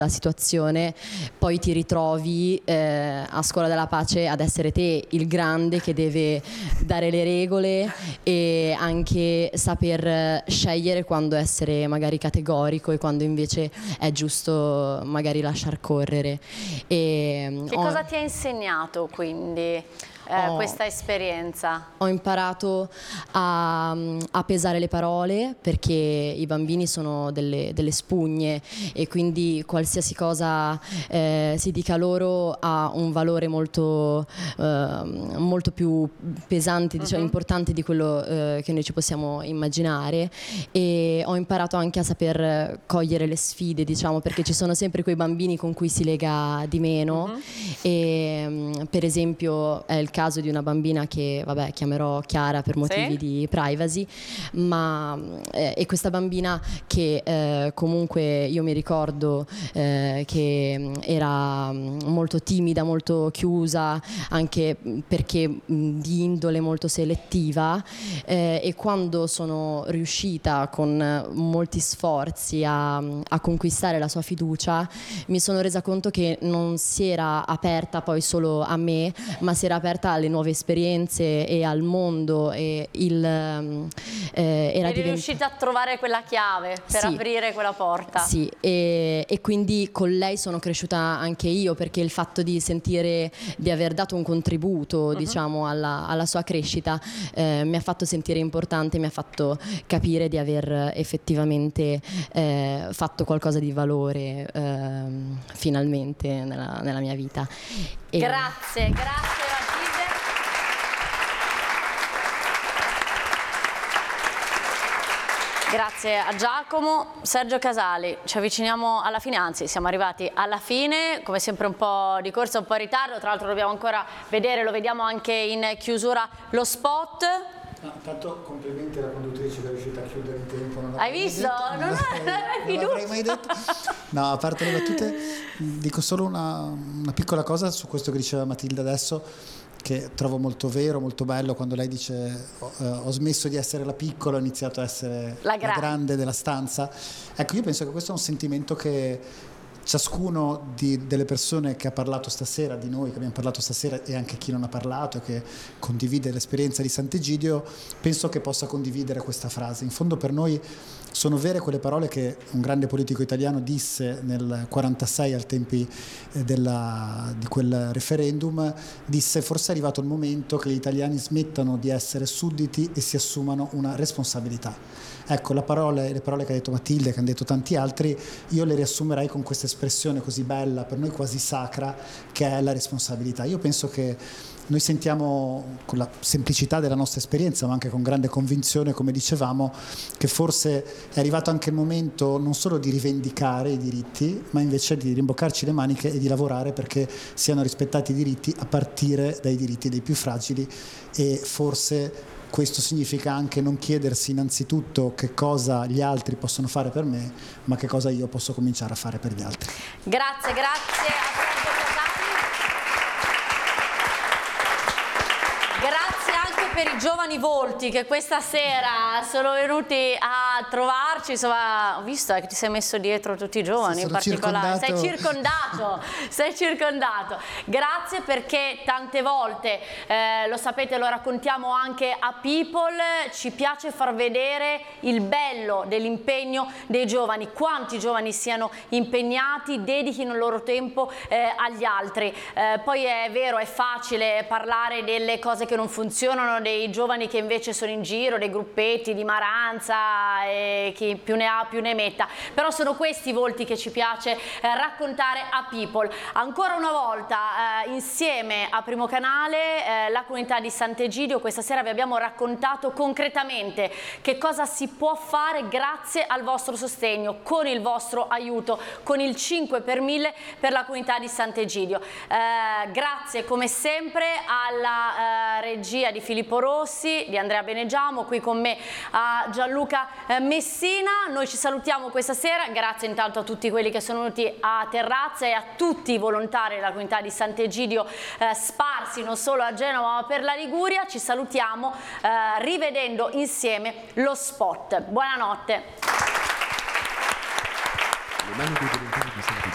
la situazione, poi ti ritrovi a Scuola della Pace ad essere te il grande che deve dare le regole e anche saper scegliere quando essere magari categorico e quando invece è giusto magari lasciar correre. Che cosa ti ha insegnato quindi questa esperienza? Ho imparato a pesare le parole, perché i bambini sono delle spugne e quindi qualsiasi cosa si dica loro ha un valore molto più pesante, diciamo, importante di quello che noi ci possiamo immaginare, e ho imparato anche a saper cogliere le sfide, diciamo, perché ci sono sempre quei bambini con cui si lega di meno e per esempio è il caso di una bambina che vabbè chiamerò Chiara per motivi di privacy, ma è questa bambina che comunque io mi ricordo che era molto timida, molto chiusa, anche perché di indole molto selettiva, e quando sono riuscita con molti sforzi a conquistare la sua fiducia, mi sono resa conto che non si era aperta poi solo a me, ma si era aperta alle nuove esperienze e al mondo, e eri riuscita a trovare quella chiave per aprire quella porta. Sì, e quindi con lei sono cresciuta anche io, perché il fatto di sentire di aver dato un contributo diciamo alla sua crescita mi ha fatto sentire importante, mi ha fatto capire di aver effettivamente fatto qualcosa di valore finalmente nella mia vita. Grazie Matilde. Grazie a Giacomo. Sergio Casali, ci avviciniamo alla fine, anzi siamo arrivati alla fine, come sempre un po' di corsa, un po' in ritardo, tra l'altro dobbiamo ancora vedere, lo vediamo anche in chiusura, lo spot. Tanto complimenti alla conduttrice che è riuscita a chiudere in tempo. Hai visto? Non l'avrei mai detto. No, a parte le battute, dico solo una piccola cosa su questo che diceva Matilde adesso, che trovo molto vero, molto bello, quando lei dice ho smesso di essere la piccola, ho iniziato a essere la grande della stanza. Ecco, io penso che questo è un sentimento che ciascuno delle persone che ha parlato stasera, di noi che abbiamo parlato stasera, e anche chi non ha parlato e che condivide l'esperienza di Sant'Egidio, penso che possa condividere questa frase. In fondo per noi sono vere quelle parole che un grande politico italiano disse nel 46 al tempi di quel referendum, disse: forse è arrivato il momento che gli italiani smettano di essere sudditi e si assumano una responsabilità. Ecco, le parole che ha detto Matilde, che hanno detto tanti altri, io le riassumerei con questa espressione così bella, per noi quasi sacra, che è la responsabilità. Io penso che noi sentiamo, con la semplicità della nostra esperienza, ma anche con grande convinzione, come dicevamo, che forse è arrivato anche il momento non solo di rivendicare i diritti, ma invece di rimboccarci le maniche e di lavorare perché siano rispettati i diritti, a partire dai diritti dei più fragili. E forse questo significa anche non chiedersi innanzitutto che cosa gli altri possono fare per me, ma che cosa io posso cominciare a fare per gli altri. Grazie a Sergio Casali. Grazie anche per i giovani volti che questa sera sono venuti a trovarci. Insomma, ho visto che ti sei messo dietro tutti i giovani, in particolare. Sei circondato. Grazie, perché tante volte, lo sapete, lo raccontiamo anche a People, ci piace far vedere il bello dell'impegno dei giovani, quanti giovani siano impegnati, dedichino il loro tempo agli altri. Poi è vero, è facile parlare delle cose che non funzionano, dei giovani che invece sono in giro, dei gruppetti di maranza, e chi più ne ha più ne metta, però sono questi i volti che ci piace raccontare a People. Ancora una volta insieme a Primo Canale, la comunità di Sant'Egidio, questa sera vi abbiamo raccontato concretamente che cosa si può fare grazie al vostro sostegno, con il vostro aiuto, con il 5 per 1000 per la comunità di Sant'Egidio. Grazie come sempre alla regia di Filippo Rossi, di Andrea Benegiamo, qui con me a Gianluca Messina. Noi ci salutiamo questa sera, grazie intanto a tutti quelli che sono venuti a Terrazza e a tutti i volontari della comunità di Sant'Egidio sparsi non solo a Genova ma per la Liguria. Ci salutiamo rivedendo insieme lo spot. Buonanotte.